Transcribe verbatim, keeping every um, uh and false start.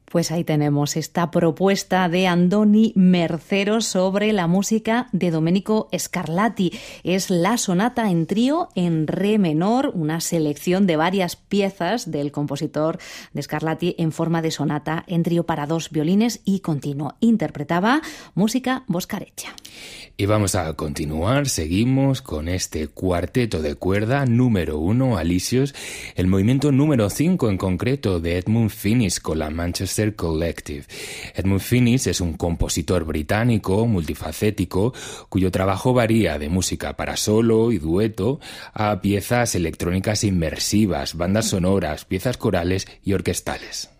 Pues ahí tenemos esta propuesta de Andoni Mercero sobre la música de Domenico Scarlatti. Es la sonata en trío en re menor, una selección de varias piezas del compositor de Scarlatti en forma de sonata en trío para dos violines y continuo. Interpretaba música Boscareccia. Y vamos a continuar, seguimos con este cuarteto de cuerda número uno, Alicios, el movimiento número cinco en concreto de Edmund Finis con la Manchester Collective. Edmund Finis es un compositor británico multifacético cuyo trabajo varía de música para solo y dueto a piezas electrónicas inmersivas, bandas sonoras, piezas corales y orquestales.